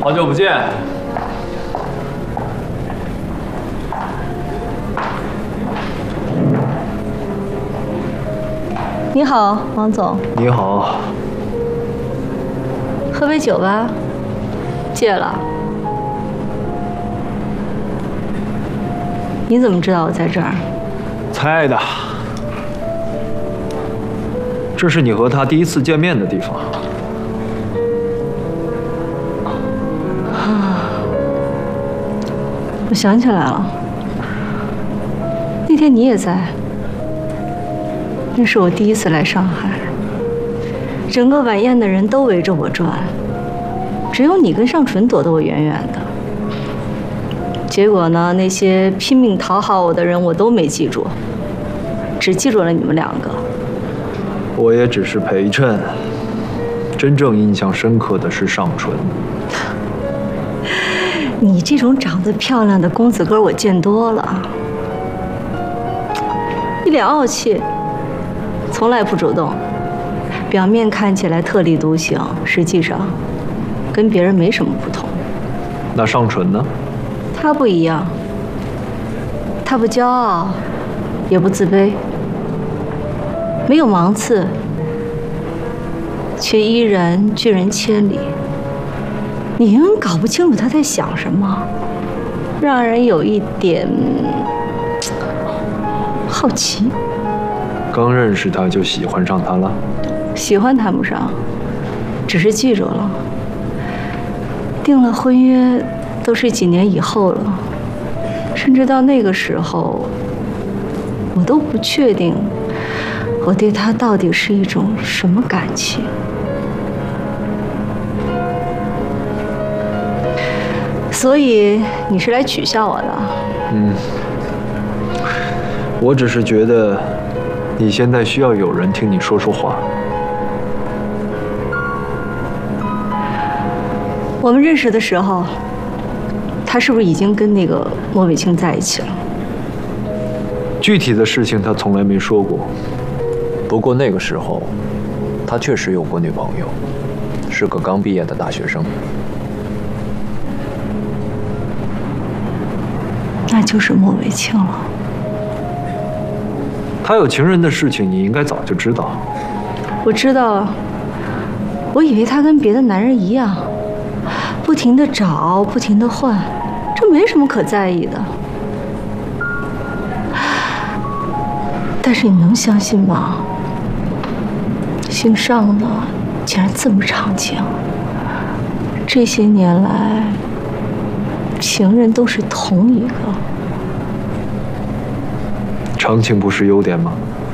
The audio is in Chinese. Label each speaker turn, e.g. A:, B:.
A: 好久不见。
B: 你好，王总。
A: 你好。
B: 喝杯酒吧。戒了。你怎么知道我在这儿？
A: 猜的。这是你和他第一次见面的地方。
B: 我想起来了，那天你也在。那是我第一次来上海，整个晚宴的人都围着我转，只有你跟尚纯躲得我远远的。结果呢，那些拼命讨好我的人我都没记住，只记住了你们两个。
A: 我也只是陪衬，真正印象深刻的是尚纯。
B: 你这种长得漂亮的公子哥我见多了，一脸傲气，从来不主动，表面看起来特立独行，实际上跟别人没什么不同。
A: 那尚纯呢？
B: 他不一样，他不骄傲，也不自卑，没有芒刺，却依然拒人千里。你永远搞不清楚他在想什么，让人有一点好奇。
A: 刚认识他就喜欢上他了？
B: 喜欢谈不上，只是记住了。订了婚约都是几年以后了，甚至到那个时候，我都不确定我对他到底是一种什么感情。所以你是来取笑我的？
A: 我只是觉得你现在需要有人听你说说话。
B: 我们认识的时候，他是不是已经跟那个莫伟清在一起了？
A: 具体的事情他从来没说过。不过那个时候，他确实有过女朋友，是个刚毕业的大学生。
B: 那就是莫伟清了。
A: 他有情人的事情，你应该早就知道。
B: 我知道，我以为他跟别的男人一样，不停地找，不停地换，这没什么可在意的。但是你能相信吗？姓尚的竟然这么长情，这些年来，情人都是同一个。
A: 长情不是优点吗？